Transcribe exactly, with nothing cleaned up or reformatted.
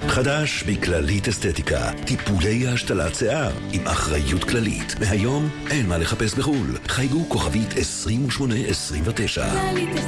חדש מכללית אסתטיקה, טיפולי השתלת שיער עם אחריות כללית. מהיום אין מה לחפש בחול. חייגו כוכבית עשרים ושמונה עשרים ותשע.